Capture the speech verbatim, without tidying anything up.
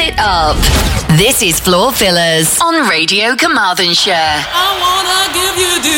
it up. This is Floor Fillers on Radio Carmarthenshire. I wanna give you